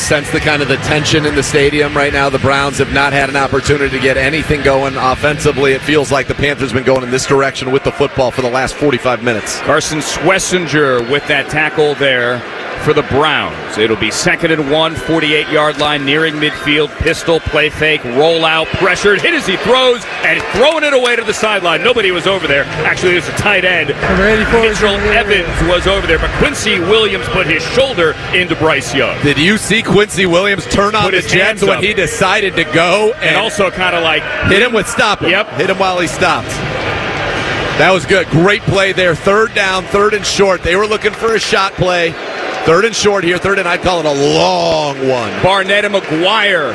sense the kind of the tension in the stadium right now? The Browns have not had an opportunity to get anything going offensively. It feels like the Panthers have been going in this direction with the football for the last 45 minutes. Carson Schlesinger with that tackle there for the Browns. It'll be 2nd and 1, 48-yard line, nearing midfield. Pistol, play fake, roll out, pressured, hit as he throws, and throwing it away to the sideline. Nobody was over there. Actually, there's a tight end. Mitchell Evans was over there, but Quincy Williams put his shoulder into Bryce Young. Did you see Quincy Williams turn on the Jets when he decided to go? And also kind of like hit him with stopping. Yep. Hit him while he stopped. That was good. Great play there. 3rd down, 3rd and short. They were looking for a shot play. 3rd and short here. 3rd and I'd call it a long one. Barnett and McGuire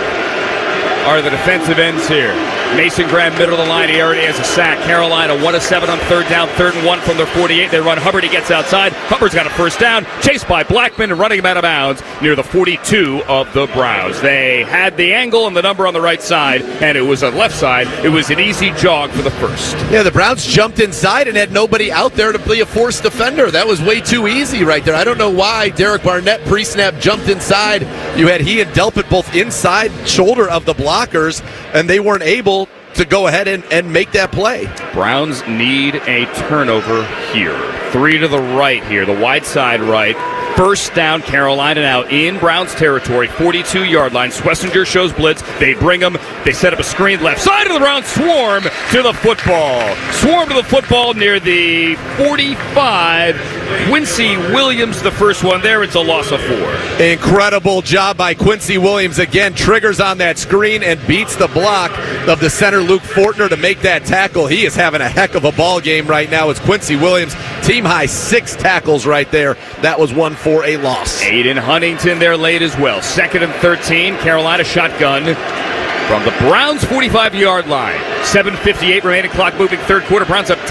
are the defensive ends here. Mason Graham, middle of the line. He already has a sack. Carolina 1 of 7 on 3rd down, 3rd and 1 from their 48. They run Hubbard. He gets outside. Hubbard's got a 1st down. Chased by Blackman and running him out of bounds near the 42 of the Browns. They had the angle and the number on the right side, and it was on the left side. It was an easy jog for the 1st. Yeah, the Browns jumped inside and had nobody out there to be a forced defender. That was way too easy right there. I don't know why Derek Barnett pre-snap jumped inside. You had he and Delpit both inside shoulder of the blockers, and they weren't able to go ahead and make that play. Browns need a turnover here. 3 to the right here, the wide side right. 1st down, Carolina now in Browns territory, 42-yard line. Schlesinger shows blitz. They bring him. They set up a screen left side of the Browns. Swarm to the football. Swarm to the football near the 45. Quincy Williams, the first one there. It's a loss of 4. Incredible job by Quincy Williams. Again, triggers on that screen and beats the block of the center, Luke Fortner, to make that tackle. He is having a heck of a ball game right now. It's Quincy Williams. Team high 6 tackles right there. That was one for a loss. Aiden Huntington there late as well. 2nd and 13. Carolina shotgun from the Browns 45-yard line. 7:58 remaining, clock moving, 3rd quarter. Browns up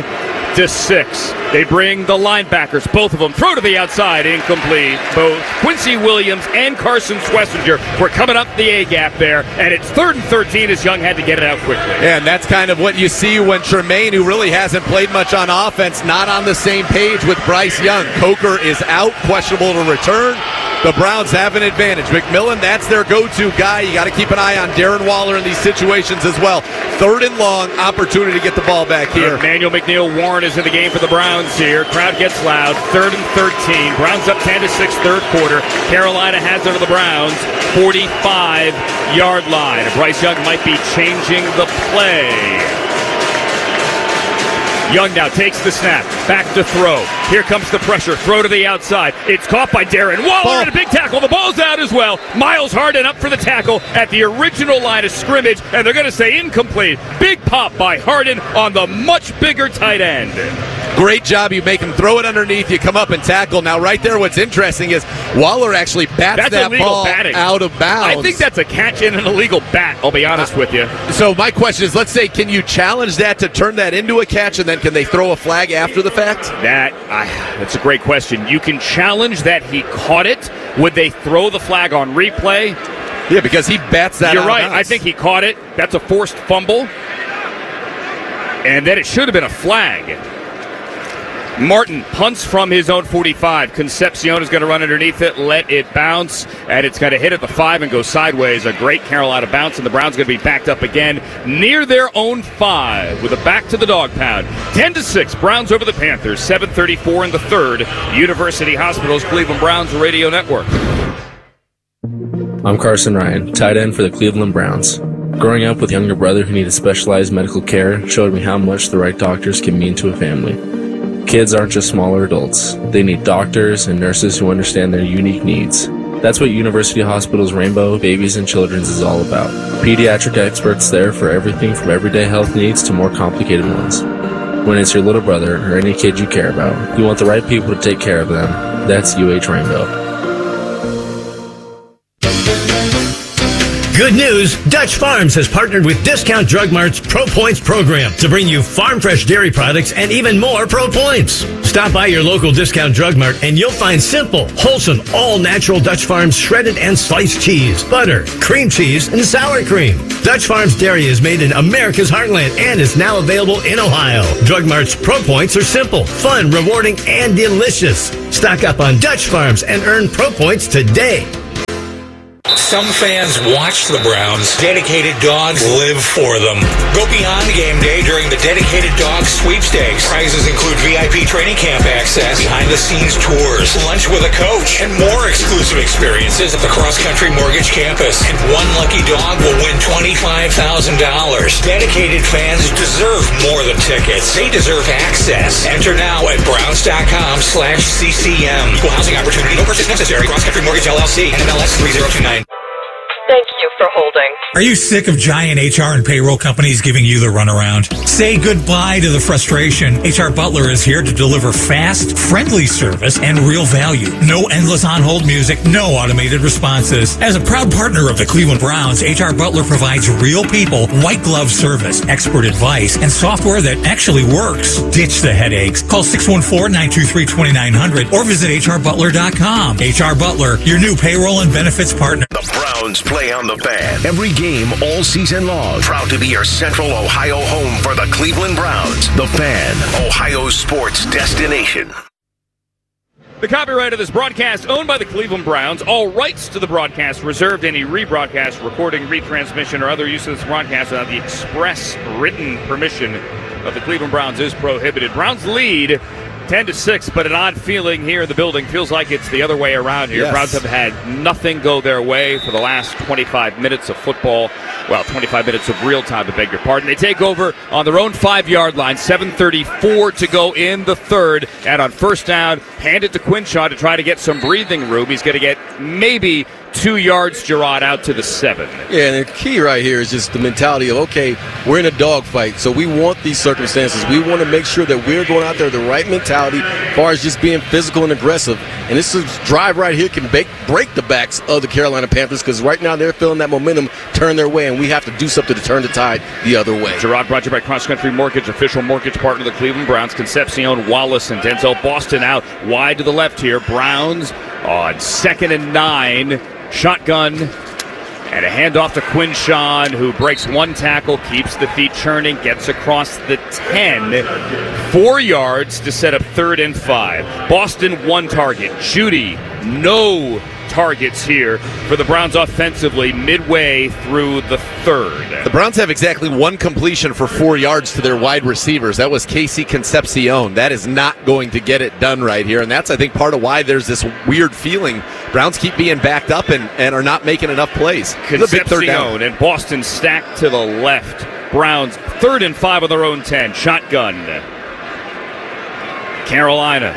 10-6. They bring the linebackers, both of them, throw to the outside, incomplete. Both Quincy Williams and Carson Schlesinger were coming up the A-gap there, and it's 3rd and 13 as Young had to get it out quickly. And that's kind of what you see when Tremaine, who really hasn't played much on offense, not on the same page with Bryce Young. Coker is out, questionable to return. The Browns have an advantage. McMillan, that's their go-to guy. You got to keep an eye on Darren Waller in these situations as well. 3rd and long, opportunity to get the ball back here. Emmanuel McNeil Warren is in the game for the Browns here. Crowd gets loud. 3rd and 13. Browns up 10-6, 3rd quarter. Carolina has it to the Browns 45-yard line. And Bryce Young might be changing the play. Young now takes the snap, back to throw. Here comes the pressure, throw to the outside. It's caught by Darren Waller and a big tackle. The ball's out as well. Miles Harden up for the tackle at the original line of scrimmage, and they're going to say incomplete. Big pop by Harden on the much bigger tight end. Great job. You make him throw it underneath. You come up and tackle. Now, right there, what's interesting is Waller actually bats that ball batting. Out of bounds. I think that's a catch and an illegal bat, I'll be honest with you. So my question is, let's say, can you challenge that to turn that into a catch, and then can they throw a flag after the fact? That's a great question. You can challenge that he caught it. Would they throw the flag on replay? Yeah, because he bats that out. You're right. Of bounds. I think he caught it. That's a forced fumble. And then it should have been a flag. Martin punts from his own 45. Concepcion is going to run underneath it, let it bounce, and it's going to hit at the 5 and go sideways. A great Carolina bounce, and the Browns going to be backed up again near their own 5 with a back to the dog pound. 10-6, Browns over the Panthers. 7:34 in the 3rd. University Hospitals, Cleveland Browns Radio Network. I'm Carson Ryan, tight end for the Cleveland Browns. Growing up with a younger brother who needed specialized medical care showed me how much the right doctors can mean to a family. Kids aren't just smaller adults. They need doctors and nurses who understand their unique needs. That's what University Hospitals Rainbow Babies and Children's is all about. Pediatric experts there for everything from everyday health needs to more complicated ones. When it's your little brother or any kid you care about, you want the right people to take care of them. That's UH Rainbow. Good news, Dutch Farms has partnered with Discount Drug Mart's Pro Points program to bring you farm fresh dairy products and even more Pro Points. Stop by your local Discount Drug Mart and you'll find simple, wholesome, all-natural Dutch Farms shredded and sliced cheese, butter, cream cheese, and sour cream. Dutch Farms Dairy is made in America's heartland and is now available in Ohio. Drug Mart's Pro Points are simple, fun, rewarding, and delicious. Stock up on Dutch Farms and earn Pro Points today. Some fans watch the Browns. Dedicated dogs live for them. Go beyond game day during the Dedicated Dog Sweepstakes. Prizes include VIP training camp access, behind-the-scenes tours, lunch with a coach, and more exclusive experiences at the Cross Country Mortgage campus. And one lucky dog will win $25,000. Dedicated fans deserve more than tickets. They deserve access. Enter now at browns.com/CCM. Equal housing opportunity. No purchase necessary. Cross Country Mortgage LLC. NMLS 3029. Thank you for holding. Are you sick of giant HR and payroll companies giving you the runaround? Say goodbye to the frustration. HR Butler is here to deliver fast, friendly service and real value. No endless on-hold music, no automated responses. As a proud partner of the Cleveland Browns, HR Butler provides real people, white glove service, expert advice, and software that actually works. Ditch the headaches. Call 614-923-2900 or visit hrbutler.com. HR Butler, your new payroll and benefits partner. The Browns play on the Fan. Every game all season long. Proud to be your Central Ohio home for the Cleveland Browns. The Fan, Ohio's sports destination. The copyright of this broadcast owned by the Cleveland Browns. All rights to the broadcast reserved. Any rebroadcast, recording, retransmission, or other use of this broadcast without the express written permission of the Cleveland Browns is prohibited. Browns lead 10-6, but an odd feeling here in the building. Feels like it's the other way around here. Yes. Browns have had nothing go their way for the last 25 minutes of football. Well, 25 minutes of real time, to beg your pardon. They take over on their own 5-yard line. 7:34 to go in the third. And on first down, hand it to Quinshaw to try to get some breathing room. He's going to get maybe 2 yards, Gerard, out to the 7. Yeah, and the key right here is just the mentality of, okay, we're in a dogfight, so we want these circumstances. We want to make sure that we're going out there with the right mentality as far as just being physical and aggressive. And this drive right here can break the backs of the Carolina Panthers, because right now they're feeling that momentum turn their way, and we have to do something to turn the tide the other way. Gerard brought you by Cross Country Mortgage, official mortgage partner of the Cleveland Browns. Concepcion, Wallace, and Denzel Boston out wide to the left here. Browns on 2nd and 9. Shotgun and a handoff to Quinshaw, who breaks one tackle, keeps the feet churning, gets across the 10. 4 yards to set up 3rd and 5. Boston, 1 target. Judy, no targets here for the Browns offensively midway through the 3rd. The Browns have exactly 1 completion for 4 yards to their wide receivers. That was Casey Concepcion. That is not going to get it done right here, and that's, I think, part of why there's this weird feeling. Browns keep being backed up and are not making enough plays. Concepcion and Boston stacked to the left. Browns 3rd and 5 on their own 10. Shotgun. Carolina.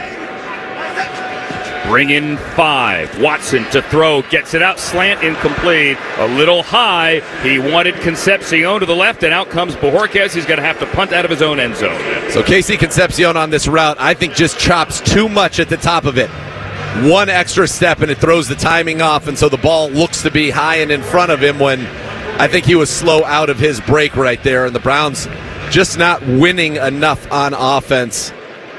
Bring in 5. Watson to throw. Gets it out. Slant incomplete. A little high. He wanted Concepcion to the left, and out comes Bojorquez. He's going to have to punt out of his own end zone. So Casey Concepcion on this route, I think, just chops too much at the top of it. 1 extra step, and it throws the timing off, and so the ball looks to be high and in front of him when I think he was slow out of his break right there, and the Browns just not winning enough on offense.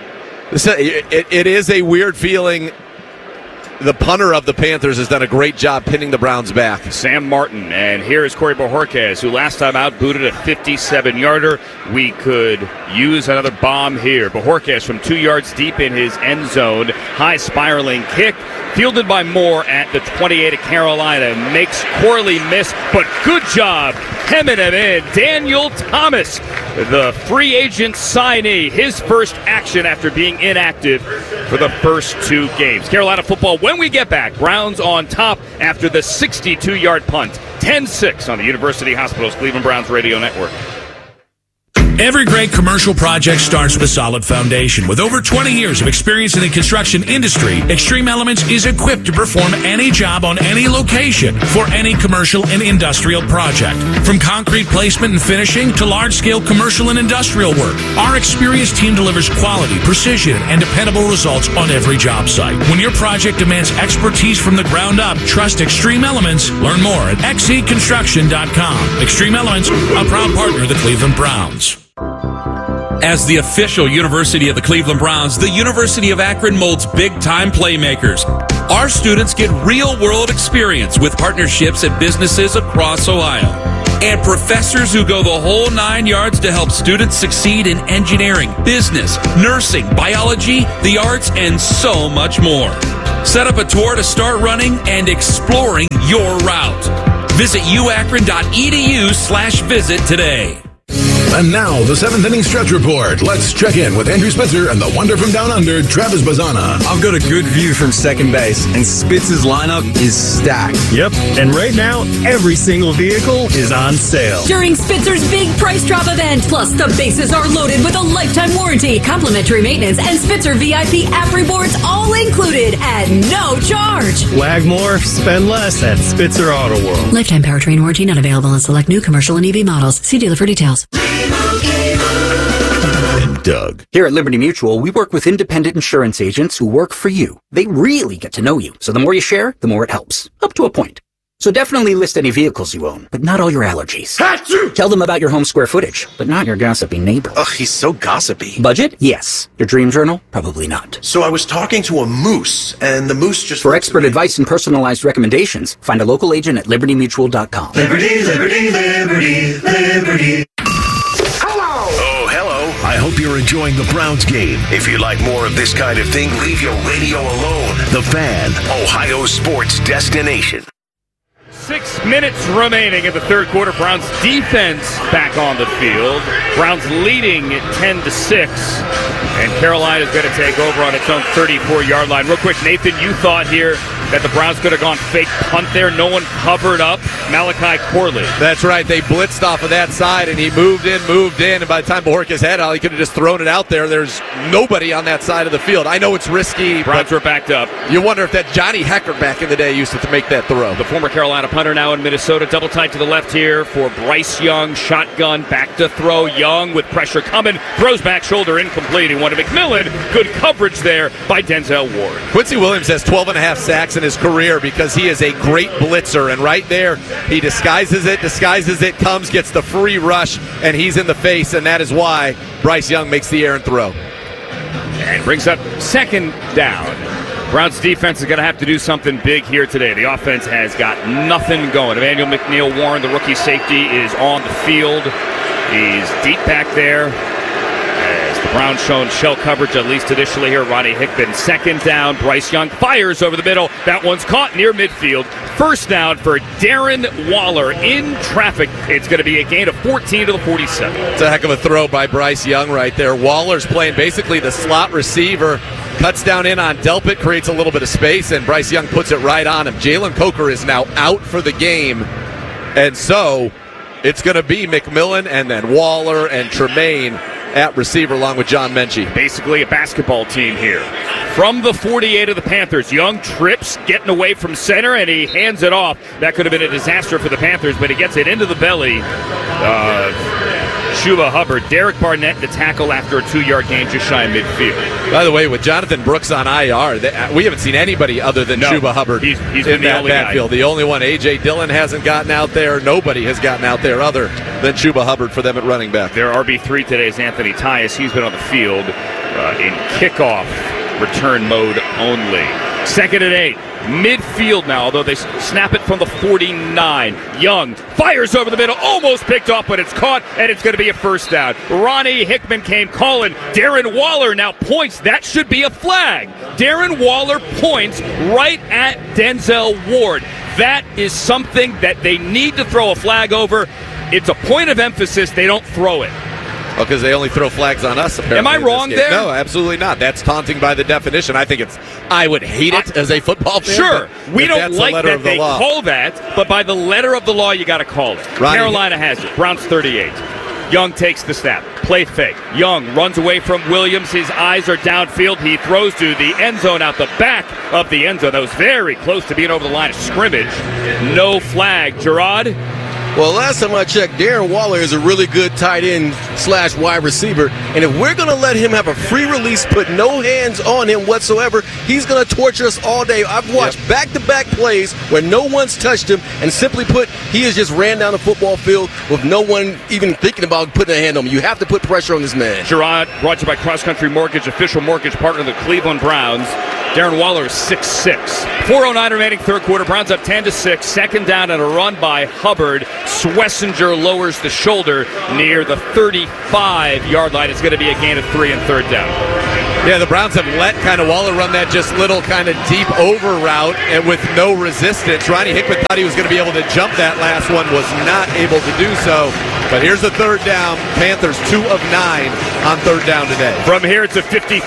It is a weird feeling. The punter of the Panthers has done a great job pinning the Browns back. Sam Martin, and here is Corey Bojorquez, who last time out booted a 57-yarder. We could use another bomb here. Bojorquez from 2 yards deep in his end zone. High spiraling kick, fielded by Moore at the 28 of Carolina. Makes Corley miss, but good job hemming him in. Daniel Thomas, the free agent signee, his first action after being inactive for the first 2 games. Carolina football, when we get back, Browns on top after the 62-yard punt. 10-6 on the University Hospitals Cleveland Browns Radio Network. Every great commercial project starts with a solid foundation. With over 20 years of experience in the construction industry, Extreme Elements is equipped to perform any job on any location for any commercial and industrial project. From concrete placement and finishing to large-scale commercial and industrial work, our experienced team delivers quality, precision, and dependable results on every job site. When your project demands expertise from the ground up, trust Extreme Elements. Learn more at xeconstruction.com. Extreme Elements, a proud partner of the Cleveland Browns. As the official university of the Cleveland Browns, the University of Akron molds big-time playmakers. Our students get real-world experience with partnerships at businesses across Ohio. And professors who go the whole 9 yards to help students succeed in engineering, business, nursing, biology, the arts, and so much more. Set up a tour to start running and exploring your route. Visit uakron.edu/visit today. And now, the 7th inning stretch report. Let's check in with Andrew Spitzer and the wonder from down under, Travis Bazana. I've got a good view from second base, and Spitzer's lineup is stacked. Yep, and right now, every single vehicle is on sale. During Spitzer's big price drop event, plus the bases are loaded with a lifetime warranty, complimentary maintenance, and Spitzer VIP app rewards all included at no charge. Wag more, spend less at Spitzer Auto World. Lifetime powertrain warranty not available on select new commercial and EV models. See dealer for details. And Doug. Here at Liberty Mutual, we work with independent insurance agents who work for you. They really get to know you, so the more you share, the more it helps. Up to a point. So definitely list any vehicles you own, but not all your allergies. Achoo! Tell them about your home square footage, but not your gossipy neighbor. Ugh, he's so gossipy. Budget? Yes. Your dream journal? Probably not. So I was talking to a moose, and the moose just... For expert advice and personalized recommendations, find a local agent at libertymutual.com. Liberty, liberty, liberty, liberty. I hope you're enjoying the Browns game. If you like more of this kind of thing, leave your radio alone. The Fan, Ohio sports destination. 6 minutes remaining in the third quarter. Browns defense back on the field. Browns leading 10-6. And Carolina's going to take over on its own 34-yard line. Real quick, Nathan, you thought here that the Browns could have gone fake punt there. No one covered up Malachi Corley. That's right. They blitzed off of that side, and he moved in. And by the time Bojorquez had it, he could have just thrown it out there. There's nobody on that side of the field. I know it's risky. Browns were backed up. You wonder if that Johnny Hecker back in the day used to make that throw. The former Carolina punter now in Minnesota. Double tight to the left here for Bryce Young. Shotgun, back to throw. Young with pressure coming. Throws back, shoulder incomplete. He wanted McMillan. Good coverage there by Denzel Ward. Quincy Williams has 12.5 sacks in his career because he is a great blitzer. And right there, he disguises it, comes, gets the free rush, and he's in the face. And that is why Bryce Young makes the errant throw. And brings up second down. Browns defense is going to have to do something big here today. The offense has got nothing going. Emmanuel McNeil-Warren, the rookie safety, is on the field. He's deep back there. As the Browns showing shell coverage, at least initially here. Ronnie Hickman, second down. Bryce Young fires over the middle. That one's caught near midfield. First down for Darren Waller in traffic. It's going to be a gain of 14 to the 47. It's a heck of a throw by Bryce Young right there. Waller's playing basically the slot receiver. Cuts down in on Delpit, creates a little bit of space, and Bryce Young puts it right on him. Jalen Coker is now out for the game, and so it's going to be McMillan and then Waller and Tremaine at receiver along with John Menchie. Basically a basketball team here. From the 48 of the Panthers, Young trips, getting away from center, and he hands it off. That could have been a disaster for the Panthers, but he gets it into the belly. Chuba Hubbard. Derek Barnett, the tackle after a 2-yard gain just shy of midfield. By the way, with Jonathan Brooks on IR, we haven't seen anybody other than Chuba Hubbard he's in that backfield. The only one, A.J. Dillon, hasn't gotten out there. Nobody has gotten out there other than Chuba Hubbard for them at running back. Their RB3 today is Anthony Tyus. He's been on the field in kickoff return mode only. Second and 8. Midfield now, although they snap it from the 49. Young fires over the middle, almost picked off, but it's caught, and it's going to be a first down. Ronnie Hickman came calling. Darren Waller now points. That should be a flag. Darren Waller points right at Denzel Ward. That is something that they need to throw a flag over. It's a point of emphasis. They don't throw it. Well, because they only throw flags on us, apparently. Am I wrong there? No, absolutely not. That's taunting by the definition. I would hate it as a football fan. Sure. We don't like that they call that, but by the letter of the law, you got to call it. Carolina has it. Browns 38. Young takes the snap. Play fake. Young runs away from Williams. His eyes are downfield. He throws to the end zone out the back of the end zone. That was very close to being over the line of scrimmage. No flag. Gerard? Well, last time I checked, Darren Waller is a really good tight end / wide receiver. And if we're going to let him have a free release, put no hands on him whatsoever, he's going to torture us all day. I've watched back-to-back plays where no one's touched him, and simply put, he has just ran down the football field with no one even thinking about putting a hand on him. You have to put pressure on this man. Gerard, brought to you by Cross Country Mortgage, official mortgage partner of the Cleveland Browns. Darren Waller is 6'6". 4:09 remaining third quarter. Browns up 10-6. Second down and a run by Hubbard. Swessinger lowers the shoulder near the 35-yard line. It's going to be a gain of 3 and third down. Yeah, the Browns have let kind of Waller run that just little kind of deep over route and with no resistance. Ronnie Hickman thought he was going to be able to jump that last one, was not able to do so. But here's the third down. Panthers 2 of 9 on third down today. From here, it's a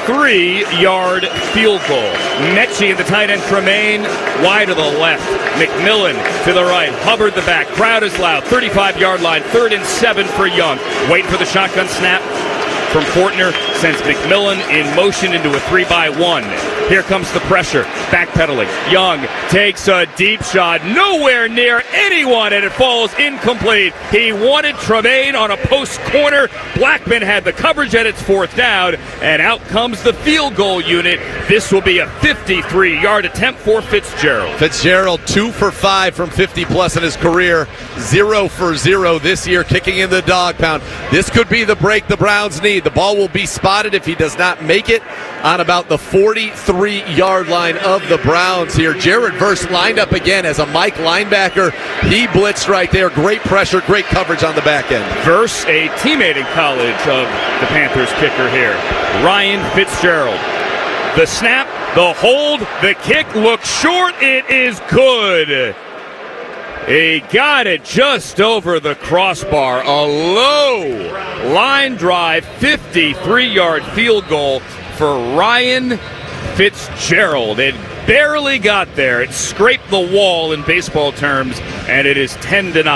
53-yard field goal. Mechie and the tight end Tremaine wide to the left. McMillan to the right. Hubbard the back. Crowd is loud. 35-yard line. 3rd and 7 for Young. Waiting for the shotgun snap from Fortner, sends McMillan in motion into a 3-by-1. Here comes the pressure, backpedaling. Young takes a deep shot, nowhere near anyone, and it falls incomplete. He wanted Tremaine on a post corner. Blackman had the coverage at its 4th down, and out comes the field goal unit. This will be a 53-yard attempt for Fitzgerald. Fitzgerald 2 for 5 from 50-plus in his career, 0 for 0 this year, kicking in the dog pound. This could be the break the Browns need. The ball will be spotted if he does not make it on about the 43-yard line of the Browns here. Jared Verse lined up again as a Mike linebacker. He blitzed right there. Great pressure, great coverage on the back end. Verse, a teammate in college of the Panthers kicker here, Ryan Fitzgerald. The snap, the hold, the kick looks short. It is good. He got it just over the crossbar. A low line drive, 53-yard field goal for Ryan Fitzgerald. It barely got there. It scraped the wall in baseball terms, and it is 10-9,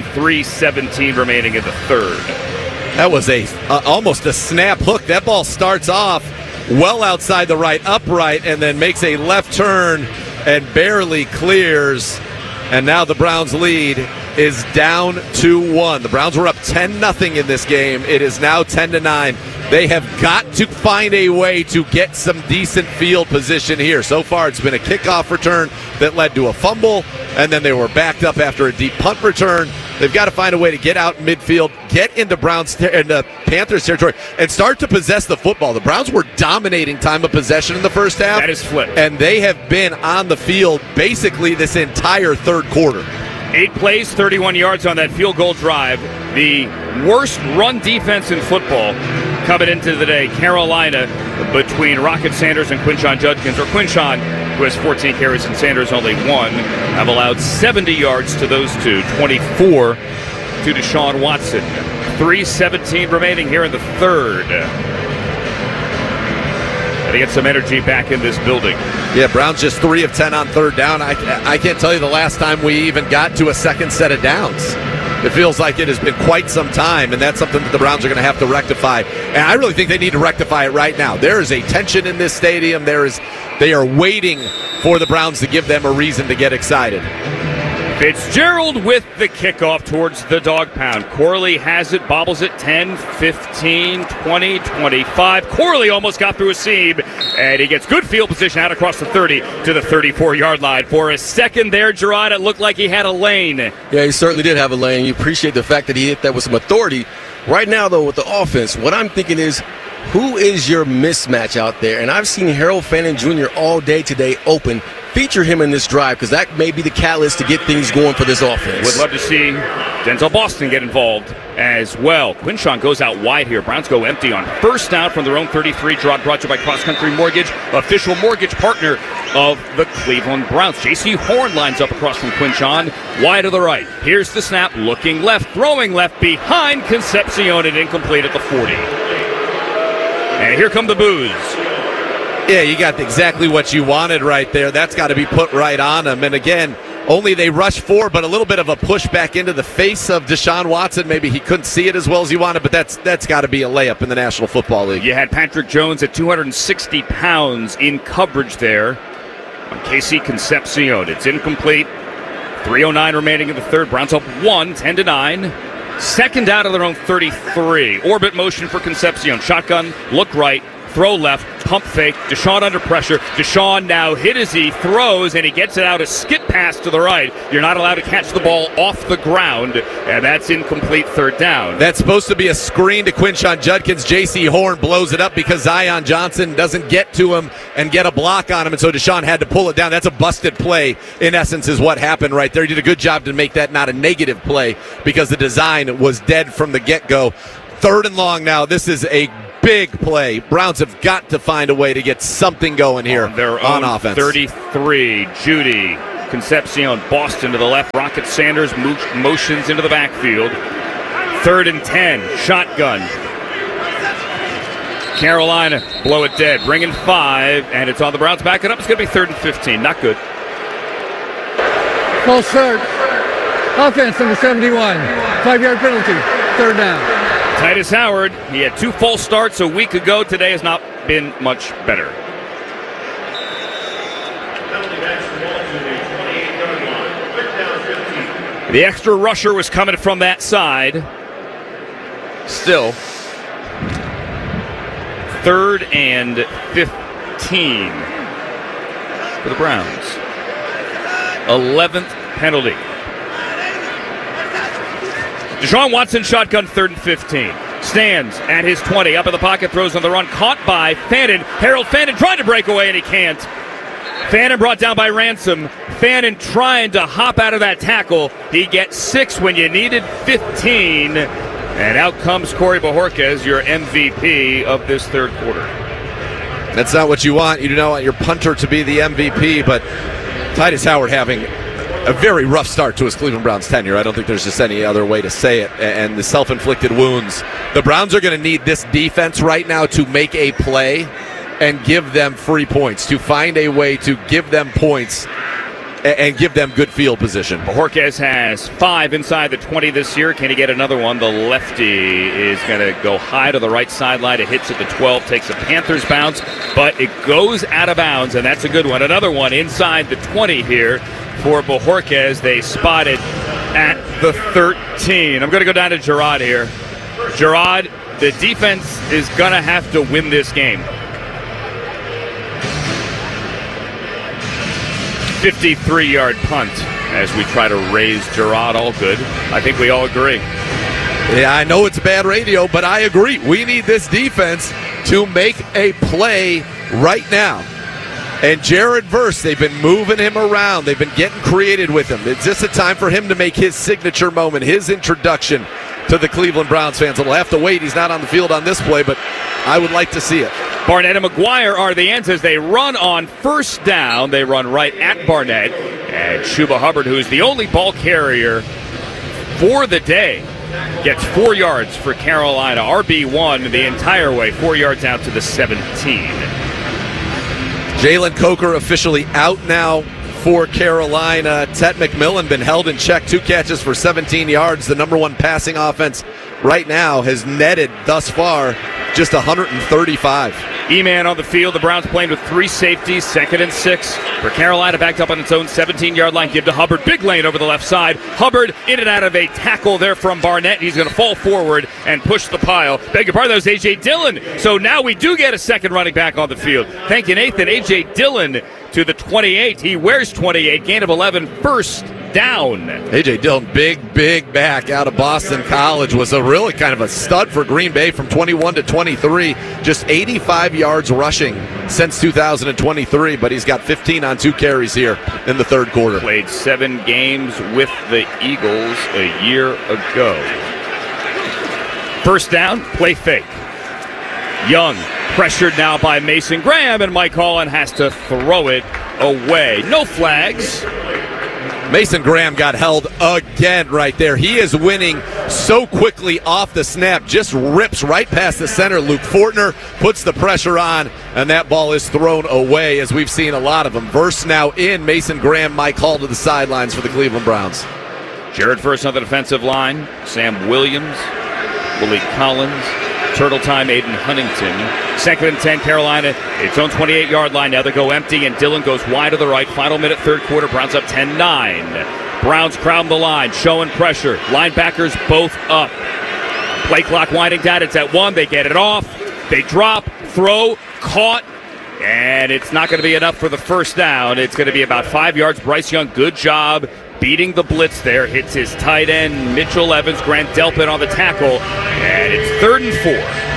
3:17 remaining in the third. That was almost a snap hook. That ball starts off well outside the right upright and then makes a left turn and barely clears. And now the Browns' lead is down 2-1. The Browns were up 10-0 in this game. It is now 10-9. They have got to find a way to get some decent field position here. So far, it's been a kickoff return that led to a fumble, and then they were backed up after a deep punt return. They've got to find a way to get out midfield, get into Panthers territory, and start to possess the football. The Browns were dominating time of possession in the first half. That is flipped. And they have been on the field basically this entire third quarter. 8 plays, 31 yards on that field goal drive. The worst run defense in football coming into the day. Carolina, between Rocket Sanders and Quinshon Judkins, or Quinshon, who has 14 carries and Sanders only 1, have allowed 70 yards to those two, 24 to Deshaun Watson. 3:17 remaining here in the third. Got to get some energy back in this building. Yeah, Browns just 3 of 10 on third down. I can't tell you the last time we even got to a second set of downs. It feels like it has been quite some time, and that's something that the Browns are going to have to rectify. And I really think they need to rectify it right now. There is a tension in this stadium. They are waiting for the Browns to give them a reason to get excited. Fitzgerald with the kickoff towards the dog pound. Corley has it, bobbles it 10, 15, 20, 25. Corley almost got through a seam, and he gets good field position out across the 30 to the 34-yard line. For a second there, Gerard, it looked like he had a lane. Yeah, he certainly did have a lane. You appreciate the fact that he hit that with some authority. Right now, though, with the offense, what I'm thinking is, who is your mismatch out there? And I've seen Harold Fannin Jr. all day today open. Feature him in this drive because that may be the catalyst to get things going for this offense. Would love to see Denzel Boston get involved as well. Quinshon goes out wide here. Browns go empty on first down from their own 33. Brought to you by Cross Country Mortgage, official mortgage partner of the Cleveland Browns. J.C. Horn lines up across from Quinshon, wide to the right. Here's the snap, looking left, throwing left behind Concepcion, and incomplete at the 40. And here come the boos. Yeah, you got exactly what you wanted right there. That's got to be put right on them. And again, only they rush 4, but a little bit of a push back into the face of Deshaun Watson. Maybe he couldn't see it as well as he wanted, but that's got to be a layup in the National Football League. You had Patrick Jones at 260 pounds in coverage there on Casey Concepcion. It's incomplete. 3:09 remaining in the third. Browns up 1, 10-9. Second out of their own 33. Orbit motion for Concepcion. Shotgun, look right. Throw left, pump fake, Deshaun under pressure. Deshaun now hit as he throws, and he gets it out a skip pass to the right. You're not allowed to catch the ball off the ground, and that's incomplete third down. That's supposed to be a screen to Quinshon Judkins. J.C. Horn blows it up because Zion Johnson doesn't get to him and get a block on him, and so Deshaun had to pull it down. That's a busted play, in essence, is what happened right there. He did a good job to make that not a negative play because the design was dead from the get-go. Third and long now. This is a big play. Browns have got to find a way to get something going here on offense. 33, Judy. Concepcion, Boston to the left. Rocket Sanders motions into the backfield. 3rd and 10, shotgun. Carolina blow it dead. Bringing 5, and it's on the Browns. Back it up. It's going to be 3rd and 15. Not good. False start. Offense number 71. 5-yard penalty. 3rd down. Titus Howard, he had 2 false starts a week ago. Today has not been much better. The extra rusher was coming from that side. Still. 3rd and 15 for the Browns. 11th penalty. Deshaun Watson, shotgun, 3rd and 15. Stands at his 20, up in the pocket, throws on the run, caught by Fannin. Harold Fannin trying to break away, and he can't. Fannin brought down by Ransom. Fannin trying to hop out of that tackle. He gets 6 when you needed 15. And out comes Corey Bojorquez, your MVP of this 3rd quarter. That's not what you want. You do not want your punter to be the MVP, but Titus Howard having a very rough start to his Cleveland Browns tenure. I don't think there's just any other way to say it. And the self-inflicted wounds. The Browns are going to need this defense right now to make a play and give them free points, to find a way to give them points and give them good field position. Bojorquez has 5 inside the 20 this year. Can he get another one? The lefty is going to go high to the right sideline. It hits at the 12, takes a Panthers bounce, but it goes out of bounds, and that's a good one. Another one inside the 20 here for Bojorquez. They spot it at the 13. I'm going to go down to Gerard here. Gerard, the defense is going to have to win this game. 53-yard punt as we try to raise Gerard. All good. I think we all agree. Yeah, I know it's bad radio, but I agree. We need this defense to make a play right now. And Jared Verse, they've been moving him around. They've been getting creative with him. It's just a time for him to make his signature moment, his introduction to the Cleveland Browns fans. We'll have to wait. He's not on the field on this play, but I would like to see it. Barnett and McGuire are the ends as they run on 1st down. They run right at Barnett. And Chuba Hubbard, who is the only ball carrier for the day, gets 4 yards for Carolina. RB1 the entire way, 4 yards out to the 17. Jalen Coker officially out now for Carolina. Ted McMillan been held in check, 2 catches for 17 yards. The number 1 passing offense right now has netted thus far just 135. E-Man on the field. The Browns playing with 3 safeties, 2nd and 6. For Carolina, backed up on its own 17-yard line. Give to Hubbard. Big lane over the left side. Hubbard in and out of a tackle there from Barnett. He's going to fall forward and push the pile. Beg your pardon, that was A.J. Dillon. So now we do get a second running back on the field. Thank you, Nathan. A.J. Dillon to the 28. He wears 28. Gain of 11. 1st down. A.J. Dillon, big back out of Boston College, was a really kind of a stud for Green Bay from 21 to 23. Just 85 yards rushing since 2023, but he's got 15 on 2 carries here in the 3rd quarter. Played 7 games with the Eagles a year ago. 1st down, play fake. Young pressured now by Mason Graham, and Mike Holland has to throw it away. No flags. Mason Graham got held again right there. He is winning so quickly off the snap, just rips right past the center. Luke Fortner puts the pressure on, and that ball is thrown away, as we've seen a lot of them. Verse now in. Mason Graham, Mike Hall to the sidelines for the Cleveland Browns. Jared Verse on the defensive line. Sam Williams, Willie Collins, Turtle time, Aiden Huntington. 2nd and 10, Carolina. Its own 28-yard line. Now they go empty, and Dillon goes wide to the right. Final minute, 3rd quarter. Browns up 10-9. Browns crowd the line, showing pressure. Linebackers both up. Play clock winding down. It's at 1. They get it off. They drop, throw, caught. And it's not going to be enough for the 1st down. It's going to be about 5 yards. Bryce Young, good job beating the blitz there. Hits his tight end, Mitchell Evans. Grant Delpit on the tackle. And it's 3rd and 4.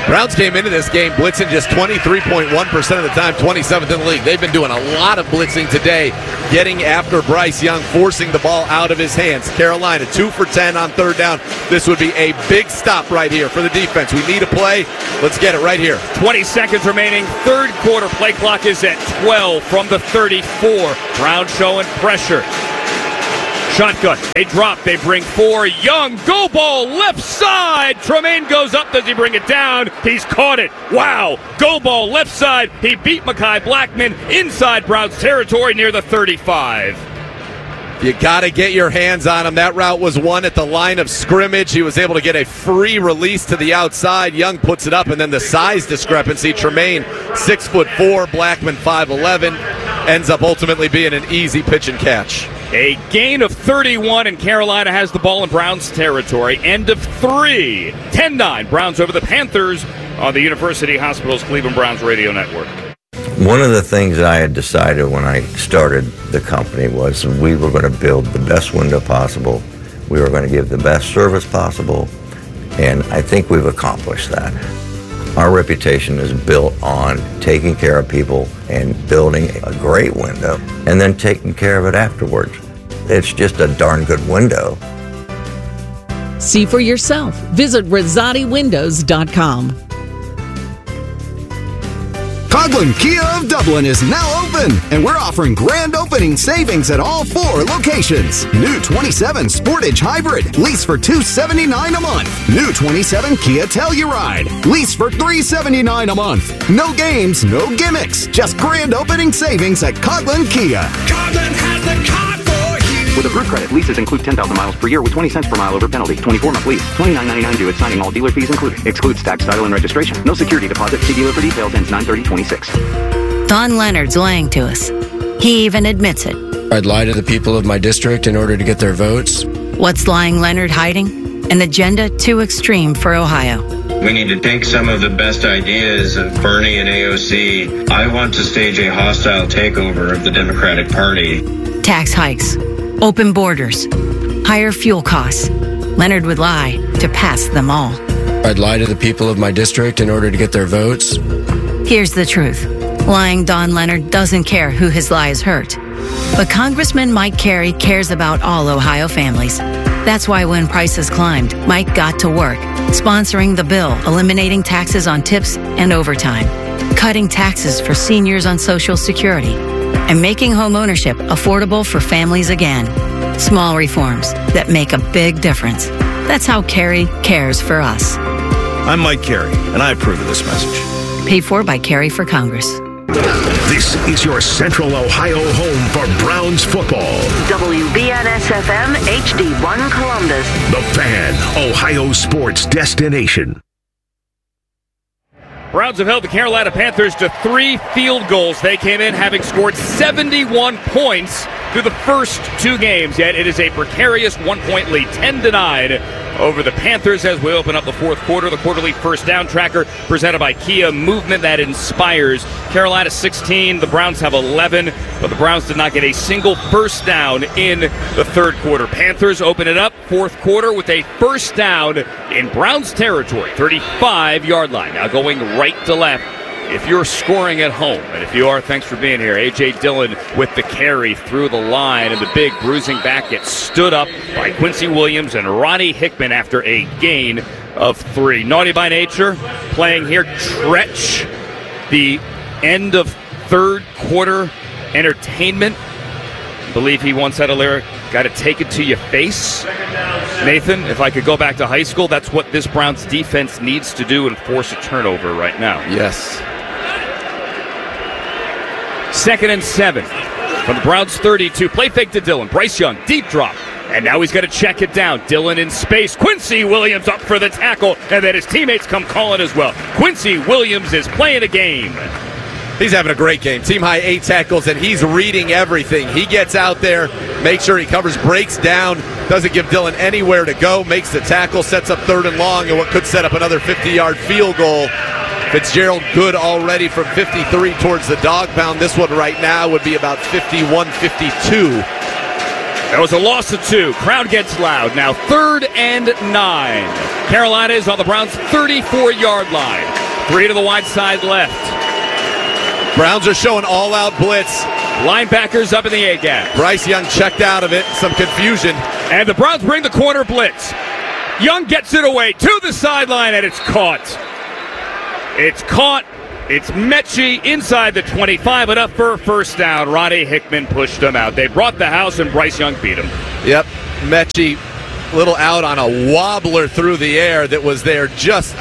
Browns came into this game blitzing just 23.1% of the time, 27th in the league. They've been doing a lot of blitzing today, getting after Bryce Young, forcing the ball out of his hands. Carolina 2 for 10 on third down. This would be a big stop right here for the defense. We need a play. Let's get it right here. 20 seconds remaining. Third quarter. Play clock is at 12 from the 34. Browns showing pressure. Shotgun. They drop. They bring 4. Young. Go ball. Left side. Tremaine goes up. Does he bring it down? He's caught it. Wow. Go ball. Left side. He beat Mekhi Blackman inside Browns territory near the 35. You got to get your hands on him. That route was won at the line of scrimmage. He was able to get a free release to the outside. Young puts it up, and then the size discrepancy. Tremaine, 6'4", Blackman, 5'11", ends up ultimately being an easy pitch and catch. A gain of 31, and Carolina has the ball in Browns territory. End of 3. 10-9, Browns over the Panthers on the University Hospitals Cleveland Browns radio network. One of the things I had decided when I started the company was we were going to build the best window possible. We were going to give the best service possible, and I think we've accomplished that. Our reputation is built on taking care of people and building a great window and then taking care of it afterwards. It's just a darn good window. See for yourself. Visit RossatiWindows.com. Coghlan Kia of Dublin is now open, and we're offering grand opening savings at all 4 locations. New 27 Sportage Hybrid, lease for $279 a month. New 27 Kia Telluride, lease for $379 a month. No games, no gimmicks, just grand opening savings at Coghlan Kia. Coghlan has the car for you. With approved credit, leases include 10,000 miles per year with 20 cents per mile over penalty. 24-month lease. $29.99 due at signing. All dealer fees included. Excludes tax, title, and registration. No security deposit. See dealer for details. Ends 9/30/26. Don Leonard's lying to us. He even admits it. I'd lie to the people of my district in order to get their votes. What's lying Leonard hiding? An agenda too extreme for Ohio. We need to take some of the best ideas of Bernie and AOC. I want to stage a hostile takeover of the Democratic Party. Tax hikes. Open borders. Higher fuel costs. Leonard would lie to pass them all. I'd lie to the people of my district in order to get their votes. Here's the truth. Lying Don Leonard doesn't care who his lies hurt. But Congressman Mike Carey cares about all Ohio families. That's why when prices climbed, Mike got to work, sponsoring the bill, eliminating taxes on tips and overtime, cutting taxes for seniors on Social Security, and making home ownership affordable for families again. Small reforms that make a big difference. That's how Carey cares for us. I'm Mike Carey, and I approve of this message. Paid for by Carey for Congress. This is your Central Ohio home for Browns football. WBNS-FM HD1 Columbus. The Fan, Ohio sports destination. Browns have held the Carolina Panthers to 3 field goals. They came in having scored 71 points through the first 2 games, yet it is a precarious 1-point lead, 10-9 over the Panthers as we open up the fourth quarter. The quarterly first down tracker presented by Kia, movement that inspires. Carolina 16, the Browns have 11, but the Browns did not get a single first down in the third quarter. Panthers open it up fourth quarter with a first down in Browns territory, 35-yard line. Now going right to left. If you're scoring at home, and if you are, thanks for being here. A.J. Dillon with the carry through the line, and the big bruising back gets stood up by Quincy Williams and Ronnie Hickman after a gain of 3. Naughty by Nature playing here. Tretch, the end of third quarter entertainment. I believe he once had a lyric, got to take it to your face. Nathan, if I could go back to high school, that's what this Browns defense needs to do and force a turnover right now. Yes. 2nd and 7 from the Browns 32. Play fake to Dillon. Bryce Young, deep drop. And now he's got to check it down. Dillon in space. Quincy Williams up for the tackle. And then his teammates come calling as well. Quincy Williams is playing a game. He's having a great game. Team high 8 tackles, and he's reading everything. He gets out there, makes sure he covers, breaks down, doesn't give Dillon anywhere to go, makes the tackle, sets up 3rd and long, and what could set up another 50-yard field goal. Fitzgerald good already from 53 towards the dog pound. This one right now would be about 51-52. That was a loss of 2. Crowd gets loud. Now 3rd and 9. Carolina is on the Browns' 34-yard line. 3 to the wide side left. Browns are showing all-out blitz. Linebackers up in the A-gap. Bryce Young checked out of it. Some confusion. And the Browns bring the corner blitz. Young gets it away to the sideline, and it's caught. It's caught. It's Mechie inside the 25, enough for a first down. Ronnie Hickman pushed him out. They brought the house, and Bryce Young beat him. Yep. Mechie, little out on a wobbler through the air that was there just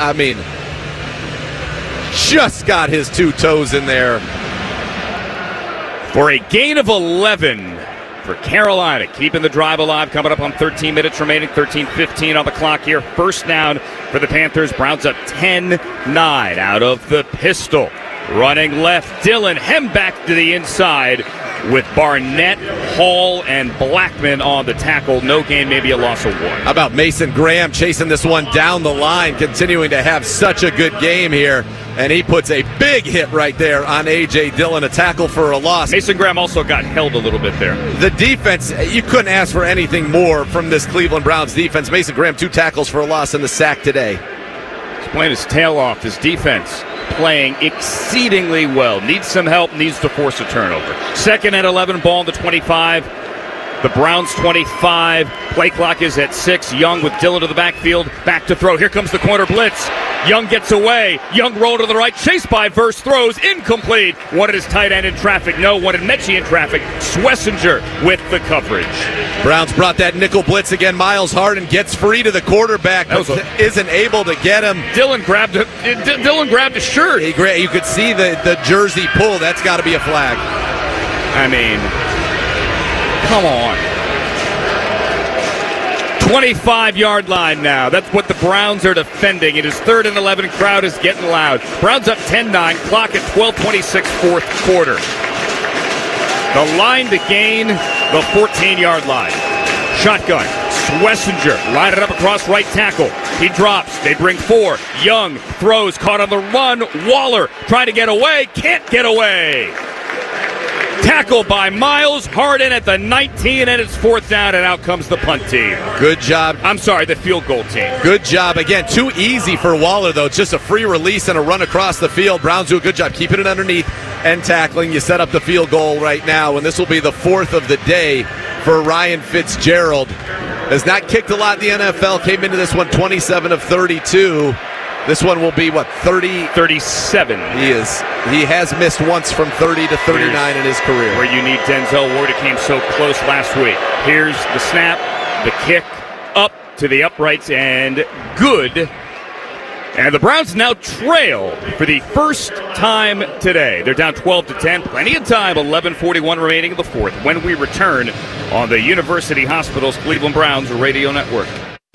got his 2 toes in there. For a gain of 11 for Carolina, keeping the drive alive, coming up on 13 minutes remaining, 13:15 on the clock here. First down for the Panthers. Browns up 10-9 out of the pistol. Running left, Dillon, hem back to the inside with Barnett, Hall, and Blackman on the tackle. No gain, maybe a loss of 1. How about Mason Graham chasing this one down the line, continuing to have such a good game here. And he puts a big hit right there on A.J. Dillon, a tackle for a loss. Mason Graham also got held a little bit there. The defense, you couldn't ask for anything more from this Cleveland Browns defense. Mason Graham, 2 tackles for a loss in the sack today. He's playing his tail off. His defense playing exceedingly well. Needs some help, needs to force a turnover. 2nd and 11, ball on the 25. The Browns 25. Play clock is at 6. Young with Dillon to the backfield. Back to throw. Here comes the corner blitz. Young gets away. Young roll to the right. Chased by Verse. Throws. Incomplete. Wanted his tight end in traffic. No. Wanted Mechie in traffic. Schlesinger with the coverage. Browns brought that nickel blitz again. Miles Harden gets free to the quarterback, but isn't able to get him. Dillon grabbed a shirt. You could see the jersey pull. That's got to be a flag. I mean, come on. 25-yard line now. That's what the Browns are defending. It is 3rd and 11. Crowd is getting loud. Browns up 10-9. Clock at 12:26, 4th quarter. The line to gain the 14-yard line. Shotgun. Schlesinger line it up across right tackle. He drops. They bring 4. Young throws. Caught on the run. Waller trying to get away. Can't get away. Tackle by Miles Harden at the 19, and it's 4th down, and out comes the punt team. Good job. I'm sorry, the field goal team. Good job. Again, too easy for Waller, though. It's just a free release and a run across the field. Browns do a good job keeping it underneath and tackling. You set up the field goal right now, and this will be the 4th of the day for Ryan Fitzgerald. Has not kicked a lot in the NFL. Came into this one 27 of 32. This one will be, 37. He has missed once from 30 to 39 in his career. Where you need Denzel Ward. It came so close last week. Here's the snap, the kick, up to the uprights, and good. And the Browns now trail for the first time today. They're down 12-10. Plenty of time. 11:41 remaining in the 4th. When we return on the University Hospitals Cleveland Browns Radio Network.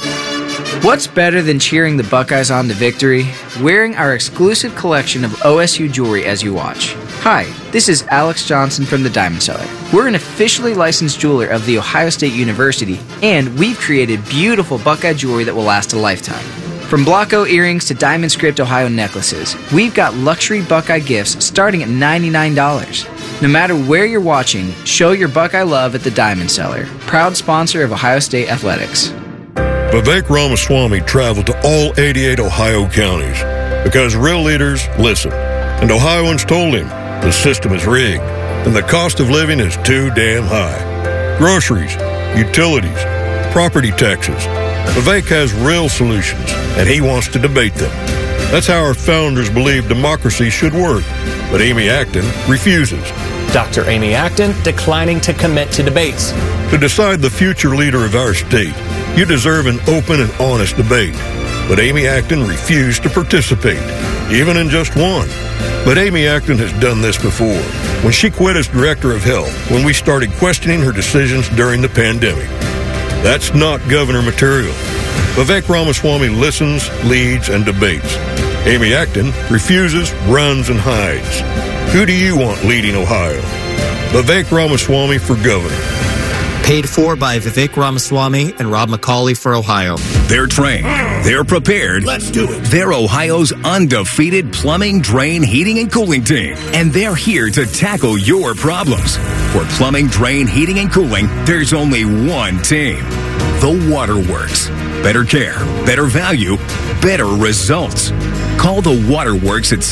What's better than cheering the Buckeyes on to victory? Wearing our exclusive collection of OSU jewelry as you watch. Hi, this is Alex Johnson from the Diamond Cellar. We're an officially licensed jeweler of The Ohio State University, and we've created beautiful Buckeye jewelry that will last a lifetime. From Blocko earrings to Diamond Script Ohio necklaces, we've got luxury Buckeye gifts starting at $99. No matter where you're watching, show your Buckeye love at the Diamond Cellar, proud sponsor of Ohio State Athletics. Vivek Ramaswamy traveled to all 88 Ohio counties because real leaders listen. And Ohioans told him the system is rigged and the cost of living is too damn high. Groceries, utilities, property taxes. Vivek has real solutions, and he wants to debate them. That's how our founders believed democracy should work. But Amy Acton refuses. Dr. Amy Acton declining to commit to debates. To decide the future leader of our state, you deserve an open and honest debate. But Amy Acton refused to participate, even in just one. But Amy Acton has done this before, when she quit as director of health, when we started questioning her decisions during the pandemic. That's not governor material. Vivek Ramaswamy listens, leads, and debates. Amy Acton refuses, runs, and hides. Who do you want leading Ohio? Vivek Ramaswamy for governor. Paid for by Vivek Ramaswamy and Rob McCauley for Ohio. They're trained. They're prepared. Let's do it. They're Ohio's undefeated plumbing, drain, heating, and cooling team. And they're here to tackle your problems. For plumbing, drain, heating, and cooling, there's only one team. The Waterworks. Better care, better value, better results. Call the Waterworks at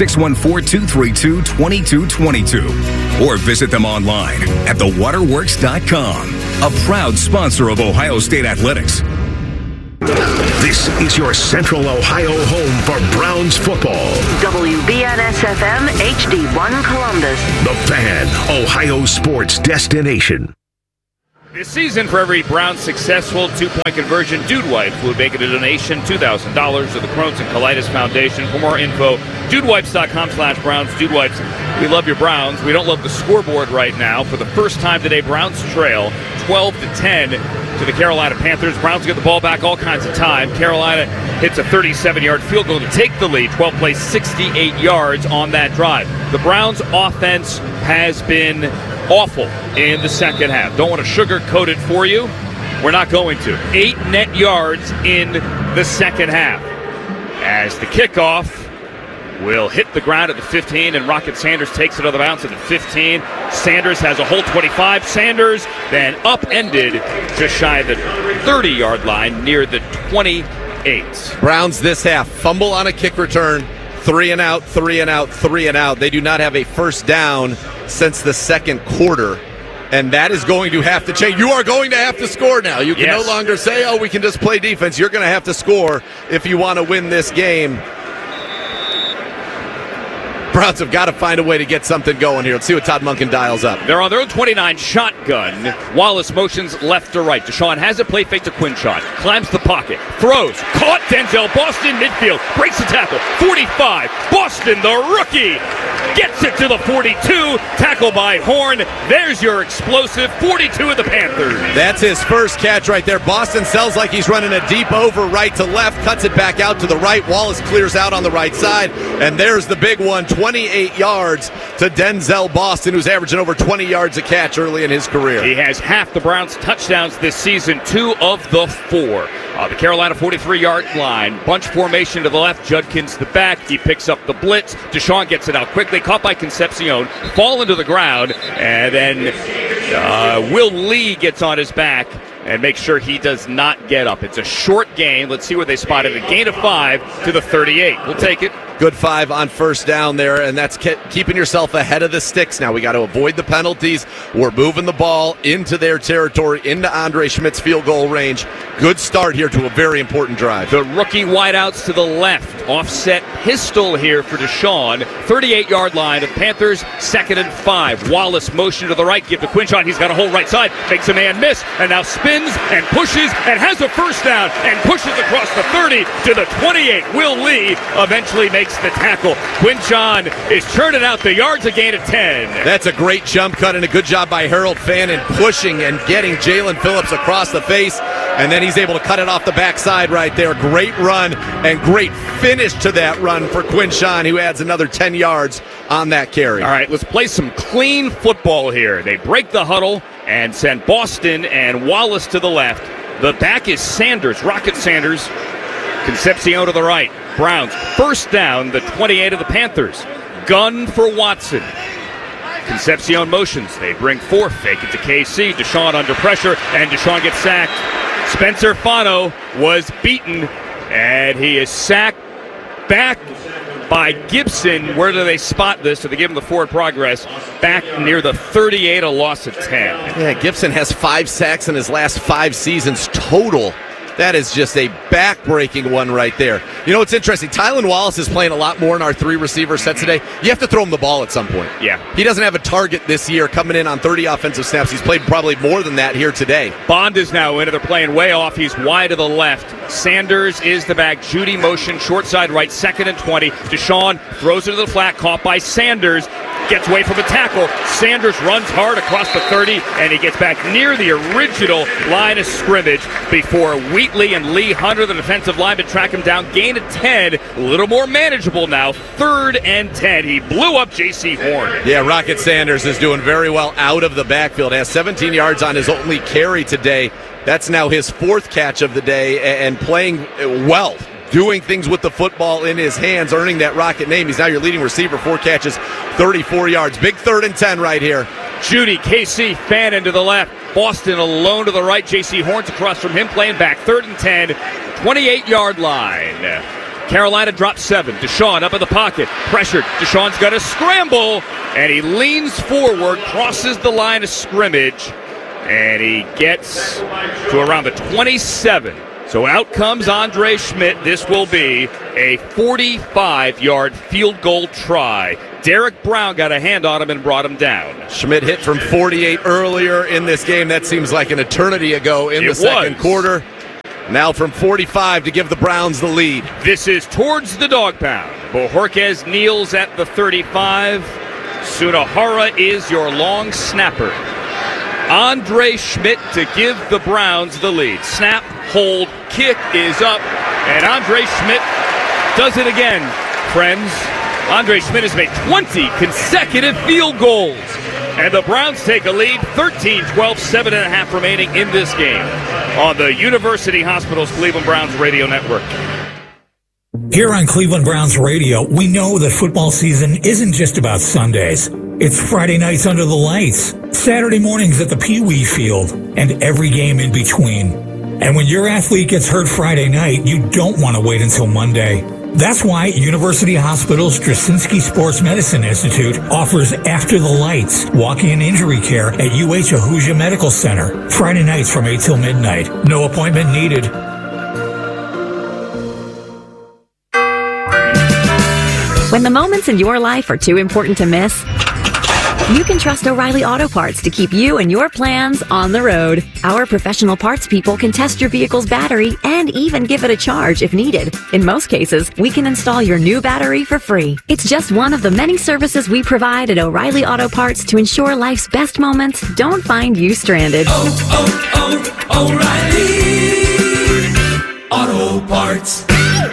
614-232-2222 or visit them online at thewaterworks.com. A proud sponsor of Ohio State Athletics. This is your Central Ohio home for Browns football. WBNS-FM HD1 Columbus. The Fan, Ohio sports destination. This season, for every Browns successful two-point conversion, Dude Wipes will make a donation $2,000 to the Crohn's and Colitis Foundation. For more info, dudewipes.com/Browns. Dude Wipes, we love your Browns. We don't love the scoreboard right now. For the first time today, Browns trail 12-10 to the Carolina Panthers. Browns get the ball back all kinds of time. Carolina hits a 37-yard field goal to take the lead. 12 plays, 68 yards on that drive. The Browns' offense has been awful in the second half. Don't want to sugarcoat it for you. We're not going to. 8 net yards in the second half. As the kickoff will hit the ground at the 15, and Rocket Sanders takes it on the bounce at the 15. Sanders has a whole 25. Sanders then upended just shy of the 30-yard line near the 28. Browns this half. Fumble on a kick return. 3 and out, 3 and out, 3 and out. They do not have a first down since the second quarter, and that is going to have to change. You are going to have to score now. You can no longer say, oh, we can just play defense. You're going to have to score if you want to win this game. Browns have got to find a way to get something going here. Let's see what Todd Monken dials up. They're on their own 29 shotgun. Wallace motions left to right. Deshaun has it, play fake to Quinshon. Climbs the pocket, throws, caught Denzel Boston midfield, breaks the tackle, 45. Boston, the rookie, gets it to the 42. Tackle by Horn. There's your explosive 42 of the Panthers. That's his first catch right there. Boston sells like he's running a deep over right to left, cuts it back out to the right. Wallace clears out on the right side, and there's the big one. 28 yards to Denzel Boston, who's averaging over 20 yards a catch early in his career. He has half the Browns' touchdowns this season, 2 of the 4. The Carolina 43-yard line. Bunch formation to the left. Judkins the back. He picks up the blitz. Deshaun gets it out quickly. Caught by Concepcion. Fall into the ground. And then Will Lee gets on his back and make sure he does not get up. It's a short gain. Let's see where they spotted a gain of 5 to the 38. We'll take it. Good 5 on first down there, and that's keeping yourself ahead of the sticks now. We got to avoid the penalties. We're moving the ball into their territory, into Andre Schmidt's field goal range. Good start here to a very important drive. The rookie wideouts to the left. Offset pistol here for Deshaun. 38-yard line of Panthers, 2nd and 5. Wallace motion to the right, give to Quinshon. He's got a hole right side, makes a man miss, and now spins and pushes and has a first down and pushes across the 30 to the 28. Will Lee eventually makes the tackle. Quinshon is churning out the yards, a gain of 10. That's a great jump cut and a good job by Harold Fannin pushing and getting Jalen Phillips across the face, and then he's able to cut it off the backside right there. Great run and great finish to that run for Quinshon, who adds another 10 yards on that carry. All right, let's play some clean football here. They break the huddle and send Boston and Wallace to the left. The back is Sanders, Rocket Sanders. Concepcion to the right. Browns first down, the 28 of the Panthers. Gun for Watson. Concepcion motions. They bring 4. Fake it to KC. Deshaun under pressure, and Deshaun gets sacked. Spencer Fano was beaten, and he is sacked back by Gibson. Where do they spot this? So they give him the forward progress. Back near the 38, a loss of 10. Yeah, Gibson has 5 sacks in his last 5 seasons total. That is just a back-breaking one right there. You know what's interesting? Tylan Wallace is playing a lot more in our 3-receiver set today. You have to throw him the ball at some point. Yeah. He doesn't have a target this year coming in on 30 offensive snaps. He's played probably more than that here today. Bond is now in. They're playing way off. He's wide to the left. Sanders is the back. Judy motion, short side right, 2nd and 20. Deshaun throws it to the flat, caught by Sanders. Gets away from the tackle. Sanders runs hard across the 30, and he gets back near the original line of scrimmage before Wheatley and Lee Hunter, the defensive lineman, track him down. Gain of 10, a little more manageable now. 3rd and 10. He blew up J.C. Horn. Yeah, Rocket Sanders is doing very well out of the backfield. Has 17 yards on his only carry today. That's now his 4th catch of the day, and playing well. Doing things with the football in his hands, earning that Rocket name. He's now your leading receiver, 4 catches, 34 yards. Big 3rd and 10 right here. Judy, KC, Fannin to the left. Boston alone to the right. J.C. Horns across from him, playing back. 3rd and 10, 28-yard line. Carolina drops 7. Deshaun up in the pocket. Pressured. Deshaun's got to scramble. And he leans forward, crosses the line of scrimmage. And he gets to around the 27. So out comes Andre Schmidt. This will be a 45-yard field goal try. Derek Brown got a hand on him and brought him down. Schmidt hit from 48 earlier in this game. That seems like an eternity ago in the second quarter. Now from 45 to give the Browns the lead. This is towards the dog pound. Bojorquez kneels at the 35. Sunahara is your long snapper. Andre Schmidt to give the Browns the lead. Snap, hold, kick is up, and Andre Schmidt does it again, friends. Andre Schmidt has made 20 consecutive field goals, and the Browns take a lead, 13-12, 7.5 remaining in this game on the University Hospitals Cleveland Browns radio network. Here on Cleveland Browns Radio, we know that football season isn't just about Sundays. It's Friday nights under the lights, Saturday mornings at the Pee Wee Field, and every game in between. And when your athlete gets hurt Friday night, you don't want to wait until Monday. That's why University Hospital's Straczynski Sports Medicine Institute offers After the Lights, walk-in injury care at UH Ahuja Medical Center, Friday nights from 8 till midnight. No appointment needed. When the moments in your life are too important to miss, you can trust O'Reilly Auto Parts to keep you and your plans on the road. Our professional parts people can test your vehicle's battery and even give it a charge if needed. In most cases, we can install your new battery for free. It's just one of the many services we provide at O'Reilly Auto Parts to ensure life's best moments don't find you stranded. O'Reilly Auto Parts.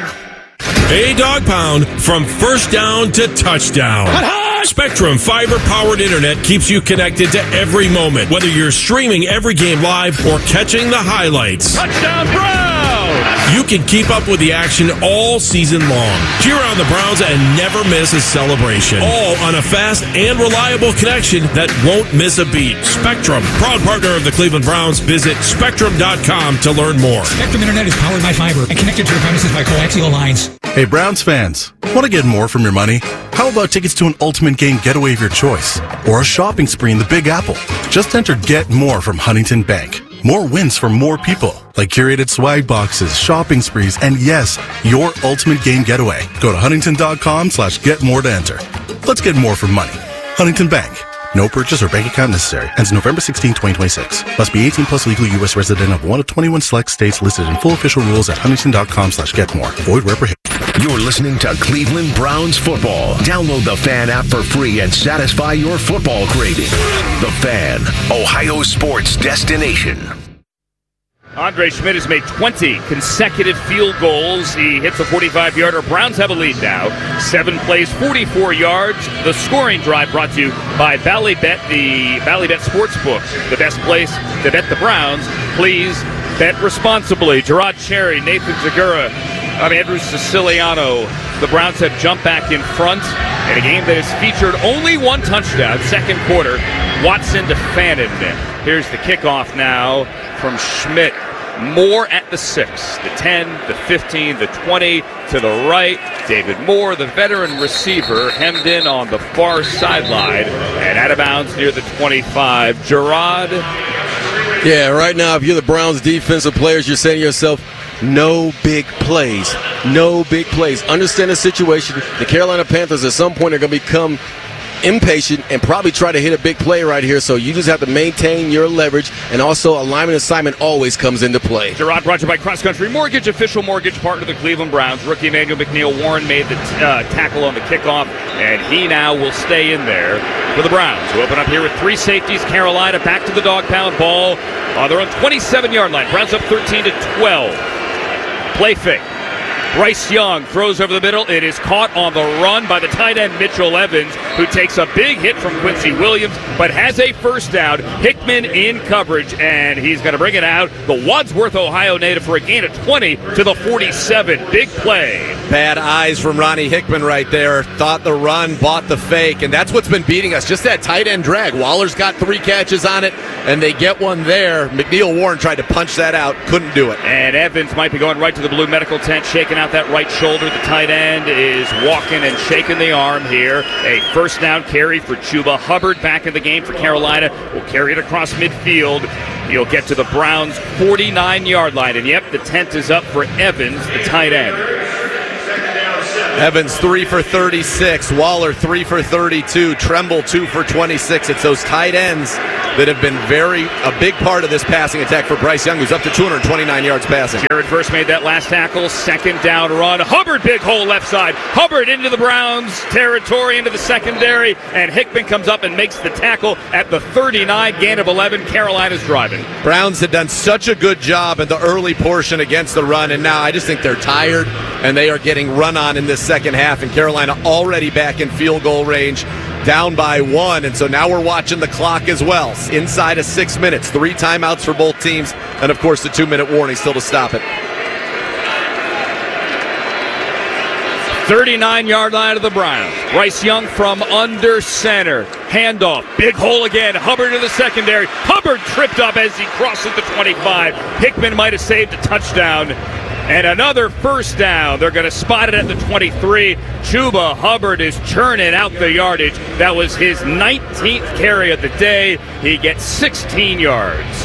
A dog pound from first down to touchdown. Spectrum fiber-powered internet keeps you connected to every moment, whether you're streaming every game live or catching the highlights. Touchdown Browns! You can keep up with the action all season long. Cheer on the Browns and never miss a celebration. All on a fast and reliable connection that won't miss a beat. Spectrum, proud partner of the Cleveland Browns. Visit Spectrum.com to learn more. Spectrum Internet is powered by fiber and connected to your premises by coaxial lines. Hey, Browns fans, want to get more from your money? How about tickets to an ultimate game getaway of your choice? Or a shopping spree in the Big Apple? Just enter Get More from Huntington Bank. More wins for more people, like curated swag boxes, shopping sprees, and yes, your ultimate game getaway. Go to huntington.com/getmore to enter. Let's get more for money. Huntington Bank. No purchase or bank account necessary. Ends November 16, 2026. Must be 18 plus legal U.S. resident of one of 21 select states listed in full official rules at huntington.com/getmore. Void where prohibited. You're listening to Cleveland Browns football. Download the Fan app for free and satisfy your football craving. The Fan, Ohio sports destination. Andre Schmidt has made 20 consecutive field goals. He hits a 45-yarder. Browns have a lead now. 7 plays, 44 yards. The scoring drive brought to you by Ballybet, the Ballybet Sportsbook. The best place to bet the Browns. Please bet responsibly. Gerard Cherry, Nathan Zagura, Andrew Siciliano. The Browns have jumped back in front in a game that has featured only one touchdown. Second quarter, Watson to Fannin. Here's the kickoff now from Schmidt. Moore at the 6, the 10, the 15, the 20 to the right. David Moore, the veteran receiver, hemmed in on the far sideline and out of bounds near the 25. Gerard. Yeah, right now, if you're the Browns defensive players, you're saying to yourself, no big plays. No big plays. Understand the situation. The Carolina Panthers at some point are going to become impatient and probably try to hit a big play right here, so you just have to maintain your leverage, and also alignment assignment always comes into play. Gerard brought to you by Cross Country Mortgage, official mortgage partner of the Cleveland Browns. Rookie Emmanuel McNeil-Warren made the tackle on the kickoff, and he now will stay in there for the Browns, who open up here with 3 safeties. Carolina back to the dog pound ball. They're on 27-yard line. Browns up 13-12. Play fake. Bryce Young throws over the middle. It is caught on the run by the tight end Mitchell Evans, who takes a big hit from Quincy Williams, but has a first down. Hickman in coverage, and he's going to bring it out. The Wadsworth, Ohio native for a gain of 20 to the 47. Big play. Bad eyes from Ronnie Hickman right there. Thought the run, bought the fake, and that's what's been beating us. Just that tight end drag. Waller's got 3 catches on it, and they get one there. McNeil-Warren tried to punch that out. Couldn't do it. And Evans might be going right to the blue medical tent, shaking out that right shoulder. The tight end is walking and shaking the arm here. A first down carry for Chuba Hubbard back in the game for Carolina. Will carry it across midfield. He'll get to the Browns' 49-yard line. And yep, the tent is up for Evans, the tight end. Evans 3 for 36, Waller 3 for 32, Tremble 2 for 26. It's those tight ends that have been a big part of this passing attack for Bryce Young, who's up to 229 yards passing. Jared first made that last tackle, second down run. Hubbard, big hole left side. Hubbard into the Browns territory, into the secondary, and Hickman comes up and makes the tackle at the 39, gain of 11. Carolina's driving. Browns had done such a good job in the early portion against the run, and now I just think they're tired, and they are getting run on in this second half, and Carolina already back in field goal range, down by 1, and so now we're watching the clock as well. Inside of 6 minutes, 3 timeouts for both teams, and of course the 2-minute warning still to stop it. 39-yard line of the Browns. Bryce Young from under center. Handoff. Big hole again. Hubbard to the secondary. Hubbard tripped up as he crosses the 25. Hickman might have saved a touchdown. And another first down. They're going to spot it at the 23. Chuba Hubbard is churning out the yardage. That was his 19th carry of the day. He gets 16 yards.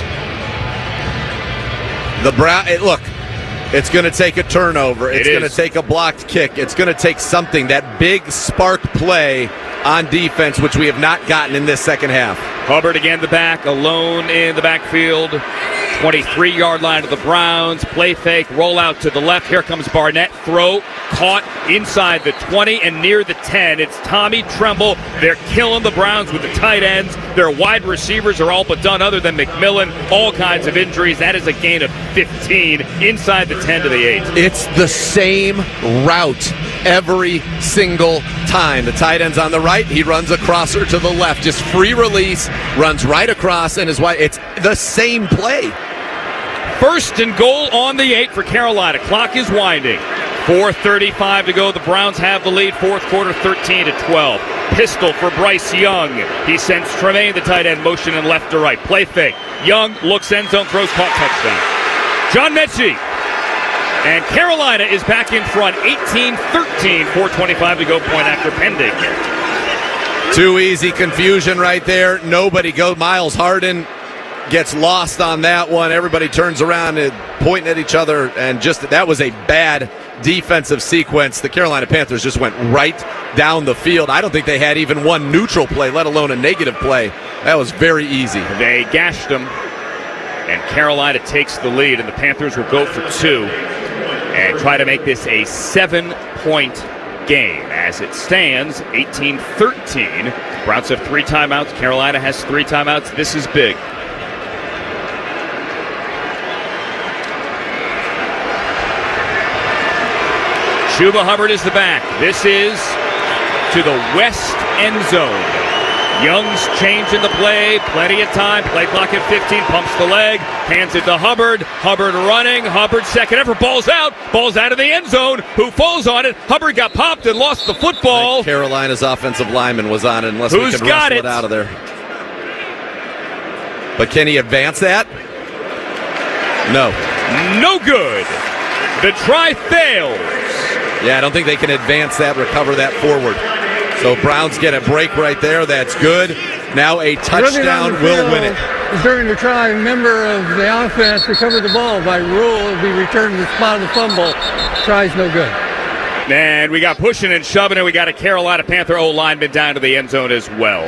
Look, it's going to take a turnover. It's going to take a blocked kick. It's going to take something, that big spark play on defense, which we have not gotten in this second half. Hubbard again, the back, alone in the backfield. 23-yard line of the Browns. Play fake, roll out to the left. Here comes Barnett. Throw, caught inside the 20 and near the 10. It's Tommy Tremble. They're killing the Browns with the tight ends. Their wide receivers are all but done other than McMillan. All kinds of injuries. That is a gain of 15 inside the 10 to the 8. It's the same route every single time. The tight end's on the right. He runs a crosser to the left. Just free release. Runs right across and is wide. It's the same play. First and goal on the 8 for Carolina. Clock is winding. 4:35 to go. The Browns have the lead. Fourth quarter, 13-12. Pistol for Bryce Young. He sends Tremaine, the tight end, motion and left to right. Play fake. Young looks end zone, throws, caught, touchdown. John Mechie. And Carolina is back in front. 18-13. 4:25 to go. Point after pending. Too easy confusion right there. Nobody go. Miles Harden gets lost on that one. Everybody turns around and pointing at each other, and that was a bad defensive sequence. The Carolina Panthers just went right down the field. I don't think they had even one neutral play, let alone a negative play. That was very easy. They gashed them, and Carolina takes the lead, and the Panthers will go for 2 and try to make this a 7-point game. As it stands, 18-13. Browns have 3 timeouts. Carolina has 3 timeouts. This is big. Chuba Hubbard is the back. This is to the west end zone. Young's changing the play. Plenty of time. Play clock at 15. Pumps the leg. Hands it to Hubbard. Hubbard running. Hubbard second effort. Ball's out. Ball's out of the end zone. Who falls on it? Hubbard got popped and lost the football. Carolina's offensive lineman was on it unless we can wrestle it out of there. But can he advance that? No. No good. The try fails. Yeah, I don't think they can advance that, recover that forward. So Browns get a break right there. That's good. Now a touchdown will win it. During the try, a member of the offense recovered the ball. By rule, it will be returned to the spot of the fumble. Try's no good. And we got pushing and shoving, and we got a Carolina Panther O-lineman down to the end zone as well.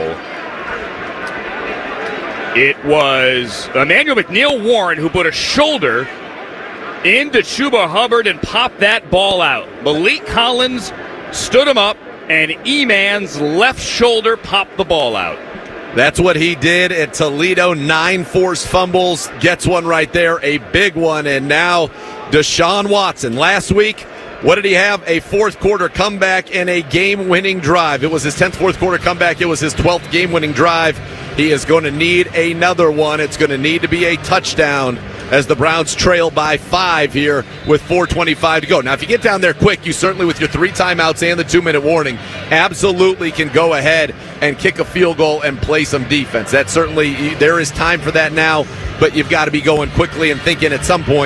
It was Emmanuel McNeil-Warren who put a shoulder into Chuba Hubbard and popped that ball out. Malik Collins stood him up, and E-Man's left shoulder popped the ball out. That's what he did at Toledo. 9 forced fumbles, gets one right there, a big one. And now Deshaun Watson. Last week, what did he have? A fourth quarter comeback and a game-winning drive. It was his 10th fourth quarter comeback. It was his 12th game-winning drive. He is going to need another one. It's going to need to be a touchdown as the Browns trail by 5 here with 4:25 to go. Now, if you get down there quick, you certainly, with your 3 timeouts and the 2-minute warning, absolutely can go ahead and kick a field goal and play some defense. That certainly, there is time for that now, but you've got to be going quickly and thinking at some point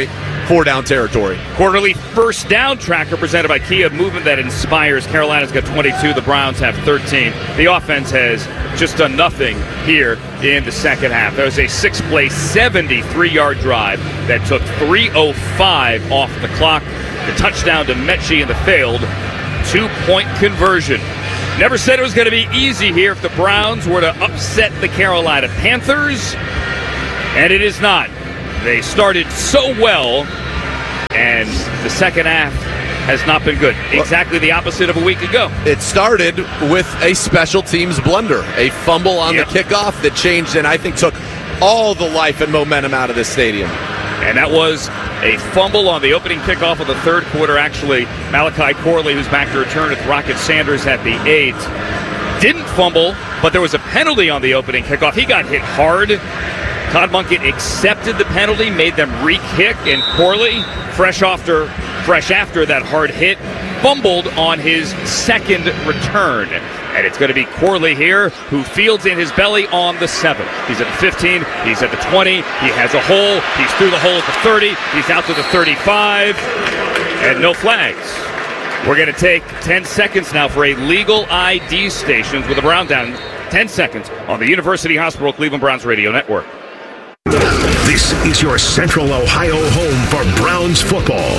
4-down territory. Quarterly first down tracker presented by Kia, movement that inspires. Carolina's got 22. The Browns have 13. The offense has just done nothing here in the second half. There was a 6-play, 73-yard drive that took 3:05 off the clock. The touchdown to Mechie in the failed 2-point conversion. Never said it was going to be easy here if the Browns were to upset the Carolina Panthers, and it is not. They started so well, and the second half has not been good. Exactly the opposite of a week ago. It started with a special teams blunder, a fumble on the kickoff that changed and I think took all the life and momentum out of this stadium. And that was a fumble on the opening kickoff of the third quarter. Actually, Malachi Corley, who's back to return with Rocket Sanders at the 8, didn't fumble, but there was a penalty on the opening kickoff. He got hit hard. Todd Munkett accepted the penalty, made them re-kick, and Corley, fresh after that hard hit, fumbled on his second return. And it's going to be Corley here, who fields in his belly on the 7. He's at the 15. He's at the 20. He has a hole. He's through the hole at the 30. He's out to the 35. And no flags. We're going to take 10 seconds now for a legal ID stations with a Brown down. 10 seconds on the University Hospital Cleveland Browns Radio Network. This is your Central Ohio home for Browns football.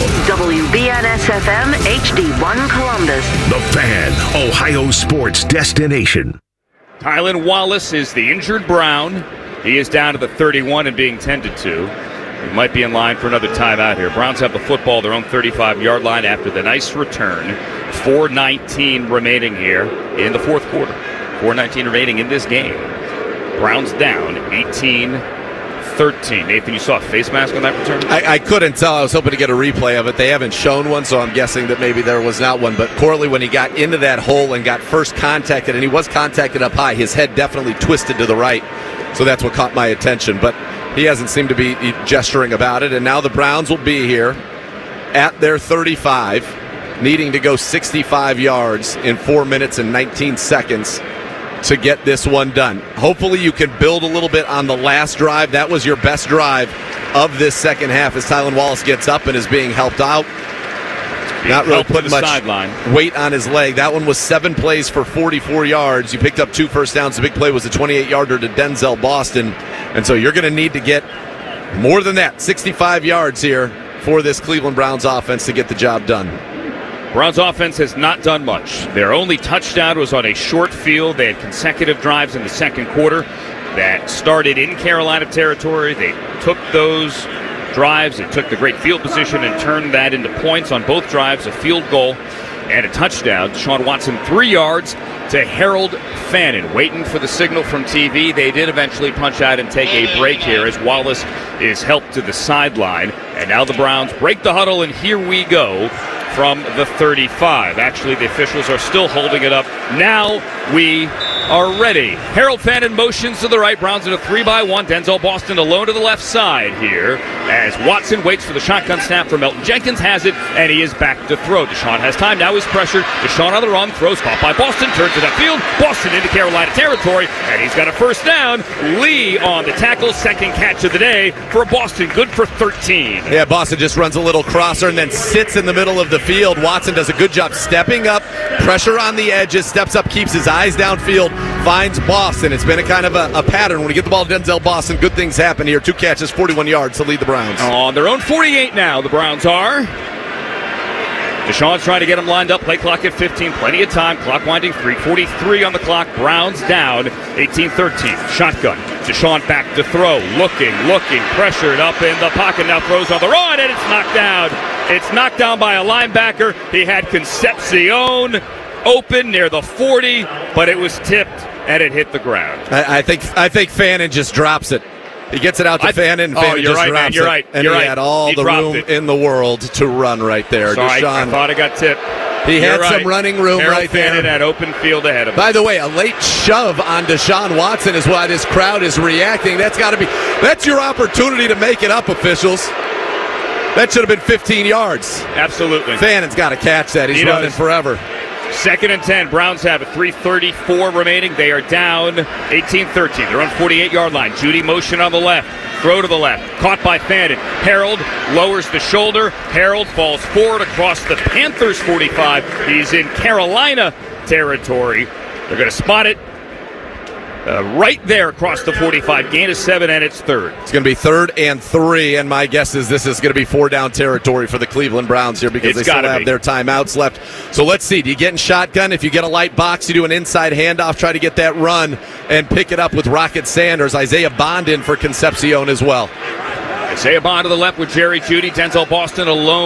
WBNS-FM HD1 Columbus. The Fan, Ohio sports destination. Tylan Wallace is the injured Brown. He is down to the 31 and being tended to. He might be in line for another timeout here. Browns have the football, their own 35-yard line after the nice return. 4:19 remaining here in the fourth quarter. 4:19 remaining in this game. Browns down 18-13. Nathan, you saw a face mask on that return? I couldn't tell. I was hoping to get a replay of it. They haven't shown one, so I'm guessing that maybe there was not one. But Corley, when he got into that hole and got first contacted, and he was contacted up high, his head definitely twisted to the right. So that's what caught my attention. But he hasn't seemed to be gesturing about it. And now the Browns will be here at their 35, needing to go 65 yards in 4 minutes and 19 seconds to get this one done. Hopefully you can build a little bit on the last drive. That was your best drive of this second half as Tylan Wallace gets up and is being helped out. Not really putting much weight on his leg. That one was 7 plays for 44 yards. You picked up 2 first downs. The big play was a 28-yarder to Denzel Boston. And so you're going to need to get more than that, 65 yards here for this Cleveland Browns offense to get the job done. Browns offense has not done much. Their only touchdown was on a short field. They had consecutive drives in the second quarter that started in Carolina territory. They took those drives, they took the great field position and turned that into points on both drives, a field goal and a touchdown. Deshaun Watson 3 yards to Harold Fannin. Waiting for the signal from TV. They did eventually punch out and take a break here as Wallace is helped to the sideline. And now the Browns break the huddle, and here we go from the 35. Actually, the officials are still holding it up. Now we are ready. Harold Fannin motions to the right. Browns in a 3-by-1. Denzel Boston alone to the left side here as Watson waits for the shotgun snap for Melton Jenkins. Has it, and he is back to throw. Deshaun has time. Now he's pressured. Deshaun on the run. Throws caught by Boston. Turns to that field. Boston into Carolina territory, and he's got a first down. Lee on the tackle. Second catch of the day for Boston. Good for 13. Yeah, Boston just runs a little crosser and then sits in the middle of the field. Watson does a good job stepping up. Pressure on the edges. Steps up. Keeps his eyes downfield. Finds Boston. It's been a kind of a pattern. When you get the ball to Denzel Boston, good things happen here. 2 catches, 41 yards to lead the Browns. On their own 48 now, the Browns are. Deshaun's trying to get him lined up. Play clock at 15. Plenty of time. Clock winding. 3:43 on the clock. Browns down 18-13. Shotgun. Deshaun back to throw. Looking. Pressured up in the pocket. Now throws on the run, and it's knocked down. It's knocked down by a linebacker. He had Concepcion open near the 40, but it was tipped and it hit the ground. I think Fannin just drops it. He gets it out to Fannin, and Fannin just drops it. You're right. And he had all the room in the world to run right there. Sorry, Deshaun, I thought I got tipped. He had some running room Harold right there. Fannin had open field ahead of him. By the way, a late shove on Deshaun Watson is why this crowd is reacting. That's your opportunity to make it up, officials. That should have been 15 yards. Absolutely. Fannin's got to catch that. He's running forever. 2nd and 10. Browns have it. 3:34 remaining. They are down 18-13. They're on 48-yard line. Judy motion on the left. Throw to the left. Caught by Fannin. Harold lowers the shoulder. Harold falls forward across the Panthers 45. He's in Carolina territory. They're going to spot it right there across the 45. Gain of 7, and it's 3rd. It's going to be 3rd and 3, and my guess is this is going to be 4-down territory for the Cleveland Browns here because they still have their timeouts left. So let's see. Do you get in shotgun? If you get a light box, you do an inside handoff, try to get that run and pick it up with Rocket Sanders. Isaiah Bond in for Concepcion as well. Isaiah Bond to the left with Jerry Jeudy. Denzel Boston alone.